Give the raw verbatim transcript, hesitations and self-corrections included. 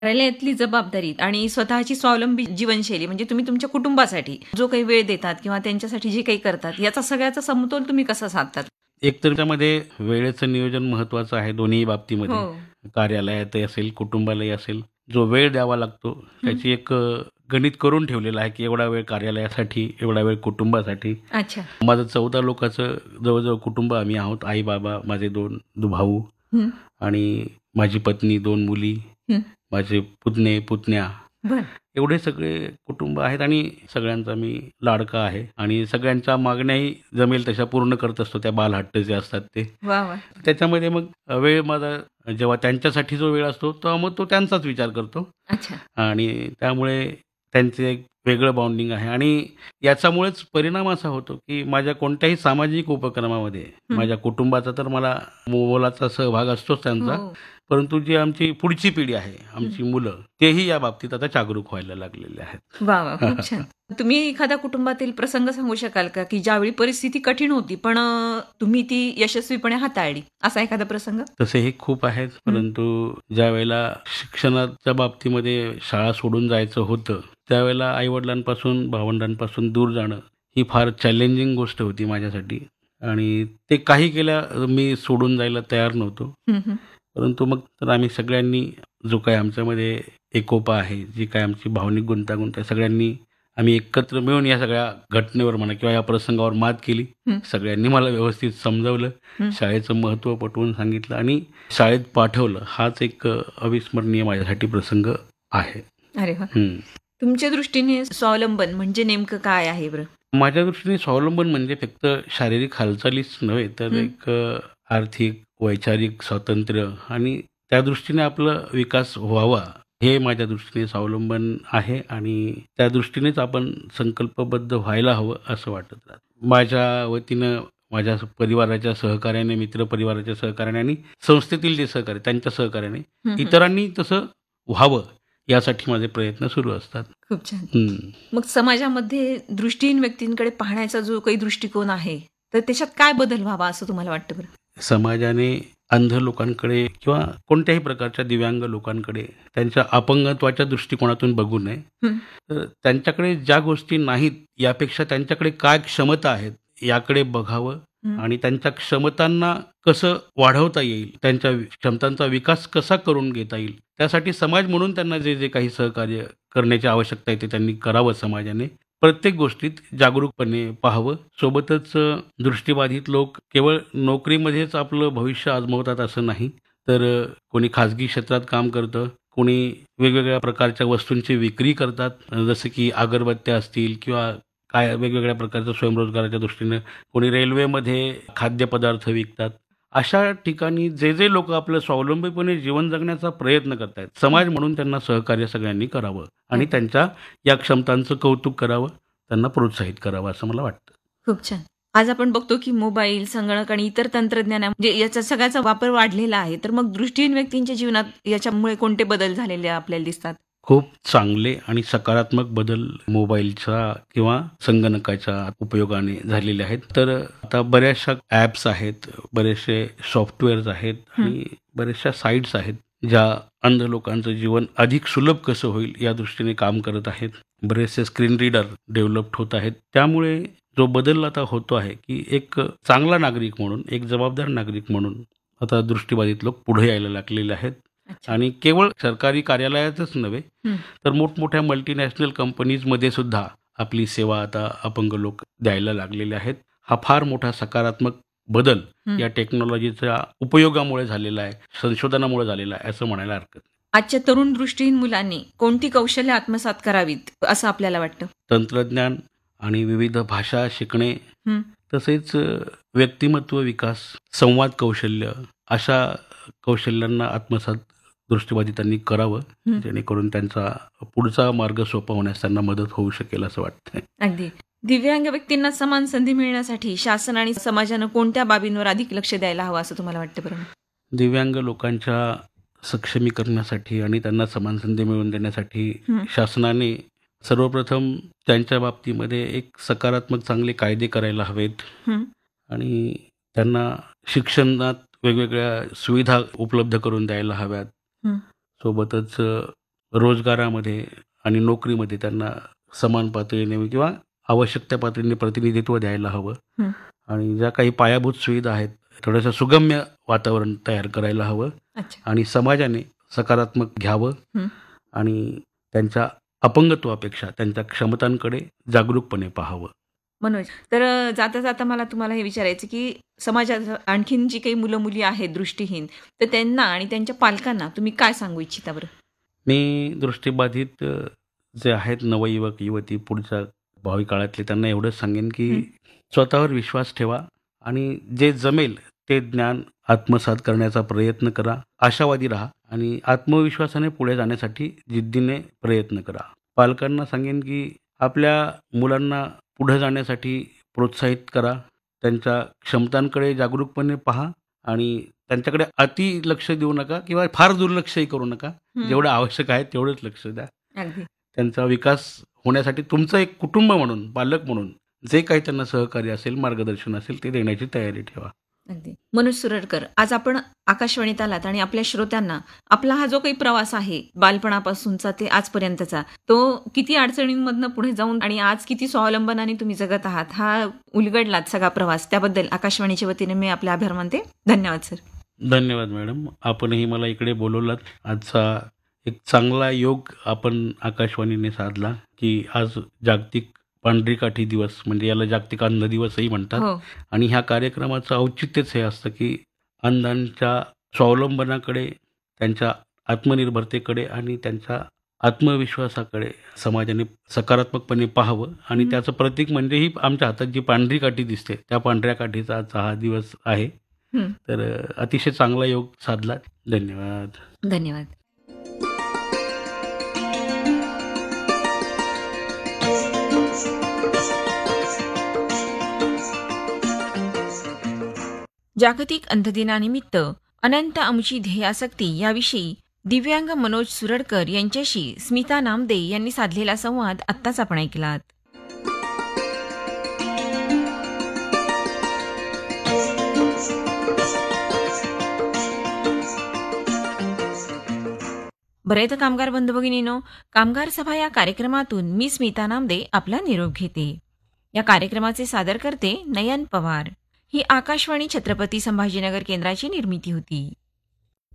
कार्यालयातली जबाबदारी आणि स्वतःची स्वावलंबी जीवनशैली म्हणजे तुम्ही तुमच्या कुटुंबासाठी जो काही वेळ देतात किंवा त्यांच्यासाठी जे काही करतात याचा सगळ्याचा समतोल तुम्ही कसा साधतात? एक तर त्यामध्ये वेळेचं नियोजन महत्त्वाचं आहे दोन्ही बाबतीमध्ये. हो. कार्यालयातही असेल, कुटुंबालाही असेल. जो वेळ द्यावा लागतो हं. त्याची एक अ, गणित करून ठेवलेलं आहे, की एवढा वेळ कार्यालयासाठी, एवढा वेळ कुटुंबासाठी. अच्छा. माझं चौदा लोकांचं जवळ-जवळ कुटुंब आम्ही आहोत. आई-बाबा, माझे दोन भाऊ हं. आणि माझी पत्नी, दोन मुली, हं. माझे पुतणे, पुतण्या. बरं. एवढे सगळे कुटुंब आहेत आणि सगळ्यांचा मी लाडका आहे आणि सगळ्यांच्या मागण्याही जमेल तशा पूर्ण करत असतो, त्या बालहट्ट जे असतात ते. वाह! वाह! त्याच्यामध्ये मग वेळ माझा जेव्हा त्यांच्यासाठी जो वेळ असतो, तेव्हा मग तो त्यांचाच विचार करतो अच्छा. आणि त्यामुळे त्यांचं एक वेगळं बॉन्डिंग आहे आणि याच्यामुळेच परिणाम असा होतो, की माझ्या कोणत्याही सामाजिक उपक्रमामध्ये हं. माझ्या कुटुंबाचा तर मला मोलाचा सहभाग असतोच त्यांचा. हो. परंतु जी आमची पुढची पिढी आहे, हं. आमची मुलं, तेही या बाबतीत आता जागरूक व्हायला लागलेले आहेत. वाह! वाह! खूप छान. तुम्ही एखाद्या कुटुंबातील प्रसंग सांगू शकाल का, की ज्यावेळी परिस्थिती कठीण होती, पण अ, तुम्ही ती यशस्वीपणे हाताळली, असा एखादा प्रसंग? तसेही खूप आहेत, हं. परंतु ज्यावेळेला शिक्षणाच्या बाबतीमध्ये शाळा सोडून जायचं होतं, त्यावेळेला आई-वडिलांपासून, भावंडांपासून दूर जाणं ही फार चॅलेंजिंग गोष्ट होती माझ्यासाठी आणि ते काही केल्या मी सोडून जायला तयार नव्हतो. हं, हं. परंतु मग तर आम्ही सगळ्यांनी जो काही आमच्यामध्ये एकोपा आहे, जी काही आमची भावनिक गुंतागुंत आहे, सगळ्यांनी आम्ही एकत्र मिळून या सगळ्या घटनेवर म्हणा किंवा या प्रसंगावर मात केली. हं. सगळ्यांनी मला व्यवस्थित समजावलं, हं. शाळेचं महत्त्व पटवून सांगितलं आणि शाळेत पाठवलं. हाच एक अ, अविस्मरणीय माझ्यासाठी प्रसंग आहे. अरे वाह! हं. तुमच्या दृष्टीने स्वावलंबन म्हणजे नेमकं काय आहे बरं? माझ्या दृष्टीने स्वावलंबन म्हणजे फक्त शारीरिक हालचालीच नव्हे, तर हं. एक अ, आर्थिक, वैचारिक स्वातंत्र्य आणि त्या दृष्टीने आपला विकास व्हावा, हे माझ्या दृष्टीने स्वावलंबन आहे आणि त्या दृष्टीनेच आपण संकल्पबद्ध व्हायला हवं, असं वाटत राहतं. माझ्या वतीनं माझ्या परिवाराच्या सहकार्याने, मित्रपरिवाराच्या सहकार्याने आणि संस्थेतील जे सहकार्य, त्यांच्या सहकार्याने हं, हं. इतरांनी तसं व्हावं, यासाठी माझे प्रयत्न सुरू असतात. खूप छान. हं. मग समाजामध्ये दृष्टीहीन व्यक्तींकडे पाहण्याचा जो काही दृष्टिकोन आहे, तर त्याच्यात काय बदल व्हावा असं तुम्हाला वाटतं बरं? समाजाने अंध लोकांकडे किंवा कोणत्याही प्रकारच्या दिव्यांग लोकांकडे त्यांच्या अपंगत्वाच्या दृष्टिकोनातून बघू नये. हं. तर त्यांच्याकडे ज्या गोष्टी नाहीत, यापेक्षा त्यांच्याकडे काय क्षमता आहेत, याकडे बघावं हं. आणि त्यांच्या क्षमतांना कसं वाढवता येईल, त्यांच्या वि- क्षमतांचा विकास कसा करून घेता येईल, त्यासाठी समाज म्हणून त्यांना जे जे काही सहकार्य करण्याची आवश्यकता आहे ते त्यांनी करावं समाजाने. प्रत्येक गोष्टीत जागरूकपणे पाहावं. सोबतच अ, दृष्टिबाधित लोक केवळ नोकरीमध्येच आपलं भविष्य आजमावतात असं नाही, तर अ, कोणी खाजगी क्षेत्रात काम करतं, कोणी वेगवेगळ्या प्रकारच्या वस्तूंची विक्री करतात, अ, जसं की अगरबत्त्या असतील किंवा काय वेगवेगळ्या प्रकारचं स्वयंरोजगाराच्या दृष्टीनं कोणी रेल्वेमध्ये खाद्यपदार्थ विकतात. अशा ठिकाणी जे जे लोक आपलं स्वावलंबीपणे जीवन जगण्याचा प्रयत्न करतायत, समाज म्हणून त्यांना सहकार्य सगळ्यांनी करावं आणि अगदी. त्यांच्या या क्षमतांचं कौतुक करावं, त्यांना प्रोत्साहित करावं असं मला वाटतं. खूप छान. आज आपण बघतो की मोबाईल, संगणक आणि इतर तंत्रज्ञान म्हणजे याचा सगळ्याचा वापर वाढलेला आहे. तर मग दृष्टीहीन व्यक्तींच्या जीवनात याच्यामुळे कोणते बदल झालेले आपल्याला दिसतात? खूप चांगले आणि सकारात्मक बदल मोबाईलचा किंवा संगणकाच्या उपयोगाने झालेले आहेत. तर आता बऱ्याचशा ॲप्स आहेत, बरेचसे सॉफ्टवेअर्स आहेत हं. आणि बऱ्याचशा साईट्स आहेत, ज्या अंध लोकांचं जीवन अधिक सुलभ कसं होईल या दृष्टीने काम करत आहेत. बरेचसे स्क्रीन रीडर डेव्हलप्ड होत आहेत. त्यामुळे जो बदल आता होतो आहे, की एक चांगला नागरिक म्हणून, एक जबाबदार नागरिक म्हणून आता दृष्टिबाधित लोक पुढे यायला लागलेले आहेत. अच्छा. आणि केवळ सरकारी कार्यालयातच नव्हे, हं. तर मोठमोठ्या मल्टीनॅशनल कंपनीजमध्ये सुद्धा आपली सेवा आता अपंग लोक द्यायला लागलेले आहेत. हा फार मोठा सकारात्मक बदल हं. या टेक्नॉलॉजीच्या उपयोगामुळे झालेला आहे, संशोधनामुळे झालेला आहे, असं म्हणायला हरकत नाही. आजच्या तरुण दृष्टीहीन मुलांनी कोणती कौशल्य आत्मसात करावीत असं आपल्याला वाटतं? तंत्रज्ञान आणि विविध भाषा शिकणे, हं. तसेच अ, व्यक्तिमत्व विकास, संवाद कौशल्य अशा कौशल्यांना आत्मसात दृष्टिबाधितांनी करावं, हं. जेणेकरून त्यांचा पुढचा मार्ग सोपा होण्यास त्यांना मदत होऊ शकेल असं वाटतंय. अगदी. दिव्यांग व्यक्तींना समान संधी मिळण्यासाठी शासन आणि समाजानं कोणत्या बाबींवर अधिक लक्ष द्यायला हवं असं तुम्हाला वाटतं बरं? दिव्यांग लोकांच्या सक्षमीकरणासाठी आणि त्यांना समान संधी मिळवून देण्यासाठी हं. शासनाने सर्वप्रथम त्यांच्या बाबतीमध्ये एक सकारात्मक चांगले कायदे करायला हवेत हं. आणि त्यांना शिक्षणात वेगवेगळ्या सुविधा उपलब्ध करून द्यायला हव्यात. हं. सोबतच अ, रोजगारामध्ये आणि नोकरीमध्ये त्यांना समान पातळीने किंवा आवश्यक त्या पातळीने प्रतिनिधित्व द्यायला हवं. हं. आणि ज्या काही पायाभूत सुविधा आहेत थोडंसं सुगम्य वातावरण तयार करायला हवं अच्छा. आणि समाजाने सकारात्मक घ्यावं हं. आणि त्यांच्या अपंगत्वापेक्षा त्यांच्या क्षमतांकडे जागरूकपणे पाहावं. मनोज, तर अ, जाता जाता मला तुम्हाला हे विचारायचं की समाजात आणखीन जी काही मुलं मुली आहेत दृष्टीहीन, तर त्यांना आणि त्यांच्या पालकांना तुम्ही काय सांगू इच्छिता बरं? मी दृष्टिबाधित अ, जे आहेत नवयुवक युवती पुढच्या भावी काळातले त्यांना एवढंच सांगेन की हं. स्वतःवर विश्वास ठेवा आणि जे जमेल ते ज्ञान आत्मसात करण्याचा प्रयत्न करा. आशावादी राहा आणि आत्मविश्वासाने पुढे जाण्यासाठी जिद्दीने प्रयत्न करा. पालकांना सांगेन की आपल्या मुलांना पुढे जाण्यासाठी प्रोत्साहित करा. त्यांच्या क्षमतांकडे जागरूकपणे पहा आणि त्यांच्याकडे अति लक्ष देऊ नका किंवा फार दुर्लक्षही करू नका. हं. जेवढं आवश्यक आहे तेवढंच लक्ष द्या. अगदी. त्यांचा विकास होण्यासाठी तुमचं एक कुटुंब म्हणून, पालक म्हणून जे काही त्यांना सहकार्य असेल, मार्गदर्शन असेल ते देण्याची तयारी ठेवा. अगदी. मनोज सुरडकर, आज आपण आकाशवाणीत आलात आणि आपल्या श्रोत्यांना आपला हा जो काही प्रवास आहे बालपणापासूनचा ते आजपर्यंतचा, तो किती अडचणींमधनं पुढे जाऊन आणि आज किती स्वावलंबनाने तुम्ही जगत आहात, हा उलगडलात सगळा प्रवास, त्याबद्दल आकाशवाणीच्या वतीने मी आपले आभार मानते. धन्यवाद सर. धन्यवाद मॅडम. आपणही मला इकडे बोलवलात. आजचा एक चांगला योग आपण आकाशवाणीने साधला की आज जागतिक पांढरी काठी दिवस म्हणजे याला जागतिक अंध दिवसही म्हणतात. हो. आणि ह्या कार्यक्रमाचं औचित्यच हे असतं की अंधांच्या स्वावलंबनाकडे, त्यांच्या आत्मनिर्भरतेकडे आणि त्यांच्या आत्मविश्वासाकडे समाजाने सकारात्मकपणे पाहावं आणि हं. त्याचं प्रतीक म्हणजे ही आमच्या हातात जी पांढरी काठी दिसते त्या पांढऱ्या काठीचा आजचा हा दिवस आहे. हं. तर अ, अतिशय चांगला योग साधला. धन्यवाद. धन्यवाद. जागतिक अंधदिनानिमित्त अनंत आमची ध्येयासक्ती याविषयी दिव्यांग मनोज सुरडकर यांच्याशी स्मिता नामदे यांनी साधलेला संवाद आत्ताच आपण ऐकलात. बरे तर कामगार बंधू भगिनीनो, कामगार सभा या कार्यक्रमातून मी स्मिता नामदे आपला निरोप घेते. या कार्यक्रमाचे सादर करते नयन पवार. ही आकाशवाणी छत्रपती संभाजीनगर केंद्राची निर्मिती होती.